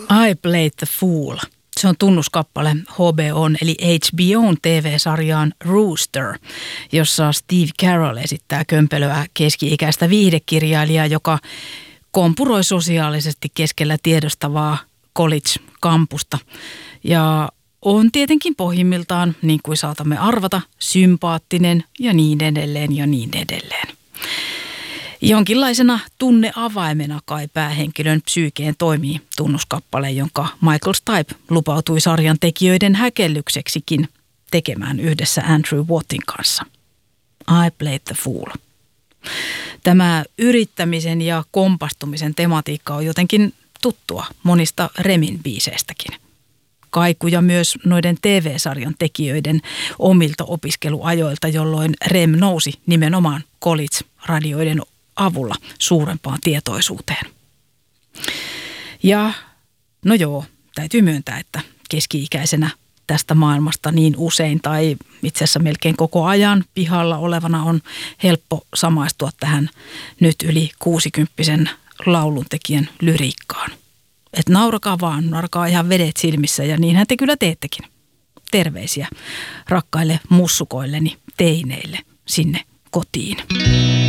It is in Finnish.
I Played the Fool. Se on tunnuskappale HBO:n eli HBO:n TV-sarjaan Rooster, jossa Steve Carell esittää kömpelöä keski-ikäistä viihdekirjailijaa, joka kompuroi sosiaalisesti keskellä tiedostavaa college-kampusta. Ja on tietenkin pohjimmiltaan, niin kuin saatamme arvata, sympaattinen ja niin edelleen ja niin edelleen. Jonkinlaisena tunneavaimena kai päähenkilön psyykeen toimii tunnuskappale, jonka Michael Stipe lupautui sarjan tekijöiden häkellykseksikin tekemään yhdessä Andrew Wattin kanssa. I Played the Fool. Tämä yrittämisen ja kompastumisen tematiikka on jotenkin tuttua monista Remin biiseistäkin. Kaikuja myös noiden TV-sarjan tekijöiden omilta opiskeluajoilta, jolloin Rem nousi nimenomaan college-radioiden avulla suurempaan tietoisuuteen. Ja no joo, täytyy myöntää, että keski-ikäisenä tästä maailmasta niin usein tai itse asiassa melkein koko ajan pihalla olevana on helppo samaistua tähän nyt yli 60-vuotiaan lauluntekijän lyriikkaan. Että naurakaa vaan, narkaa ihan vedet silmissä ja niinhän te kyllä teettekin. Terveisiä rakkaille mussukoilleni teineille sinne kotiin.